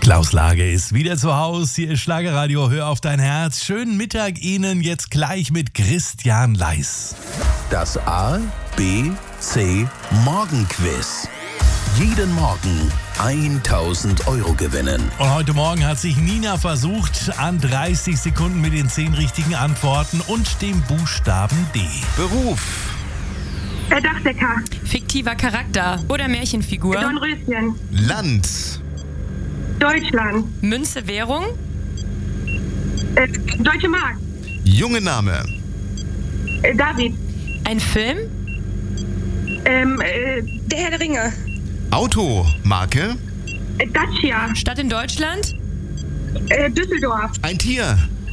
Klaus Lage ist wieder zu Hause. Hier ist Schlagerradio, hör auf dein Herz. Schönen Mittag Ihnen jetzt gleich mit Christian Leis. Das A, B, C Morgenquiz. Jeden Morgen 1.000 € gewinnen. Und heute Morgen hat sich Nina versucht an 30 Sekunden mit den 10 richtigen Antworten und dem Buchstaben D. Beruf. Der Dachdecker. Fiktiver Charakter oder Märchenfigur. Dornröschen. Land. Deutschland. Münze, Währung. Deutsche Mark. Junge Name. David. Ein Film. Der Herr der Ringe. Auto. Marke. Dacia. Stadt in Deutschland. Düsseldorf. Ein Tier.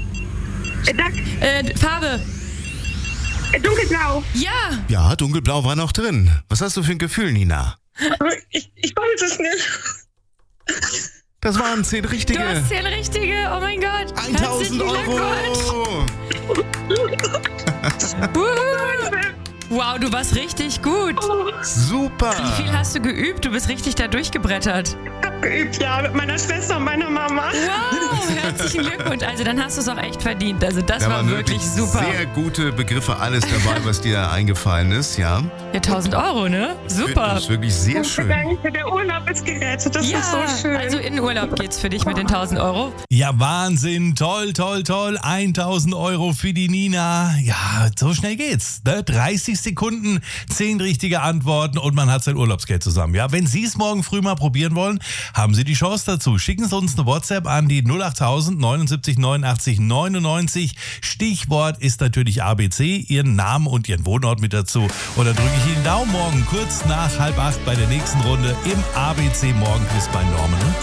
Dach. Farbe. Dunkelblau. Ja. Ja, dunkelblau war noch drin. Was hast du für ein Gefühl, Nina? Ich weiß es nicht. Das waren 10 richtige. Du hast 10 richtige. Oh mein Gott. 1.000 Herzlichen €. Glückwunsch. Wow, du warst richtig gut. Super. Wie viel hast du geübt? Du bist richtig da durchgebrettert. Abgeübt, ja, mit meiner Schwester und meiner Mama. Wow, herzlichen Glückwunsch. Also dann hast du es auch echt verdient. Also das Da war waren wirklich super. Sehr gute Begriffe, alles dabei, was dir eingefallen ist, ja. Ja, 1.000 €, ne? Super. Das ist wirklich sehr schön. Danke, der Urlaub ist gerettet. Das Ja, ist so schön. also in den Urlaub geht's für dich mit den 1.000 €. Ja, Wahnsinn. Toll, toll, toll. 1.000 € für die Nina. Ja, so schnell geht's. Ne? 30 Sekunden, 10 richtige Antworten und man hat sein Urlaubsgeld zusammen. Ja, wenn Sie es morgen früh mal probieren wollen, haben Sie die Chance dazu. Schicken Sie uns eine WhatsApp an die 08000 79 89 99. Stichwort ist natürlich ABC, Ihren Namen und Ihren Wohnort mit dazu. Und dann drücke ich Ihnen Daumen morgen kurz nach 7:30 bei der nächsten Runde im ABC Morgenquiz bei Norman und